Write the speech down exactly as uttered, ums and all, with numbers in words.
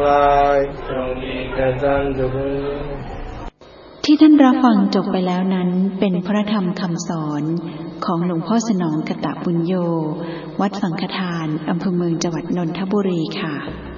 หลายจงมีแก่ท่านทุกคนที่ท่านรับฟังจบไปแล้วนั้นเป็นพระธรรมคำสอนของหลวงพ่อสนองกตบุญโญวัดสังฆทานอำเภอเมืองจังหวัดนนทบุรีค่ะ